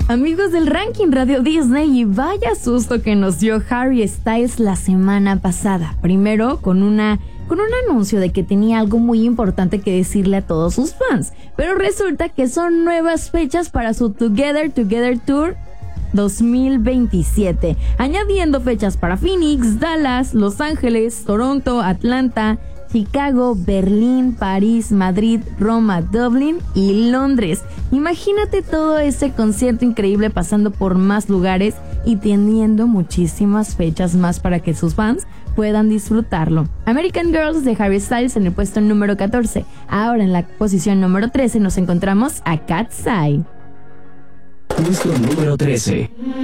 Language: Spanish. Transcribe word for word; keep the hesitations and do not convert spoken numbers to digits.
Amigos del ranking Radio Disney, y vaya susto que nos dio Harry Styles la semana pasada. Primero con una con un anuncio de que tenía algo muy importante que decirle a todos sus fans, pero resulta que son nuevas fechas para su Together Together Tour dos mil veintisiete, añadiendo fechas para Phoenix, Dallas, Los Ángeles, Toronto, Atlanta, Chicago, Berlín, París, Madrid, Roma, Dublín y Londres. Imagínate todo ese concierto increíble pasando por más lugares y teniendo muchísimas fechas más para que sus fans puedan disfrutarlo. American Girls de Harry Styles en el puesto número catorce. Ahora en la posición número trece nos encontramos a Cat's Eye. Puesto número trece.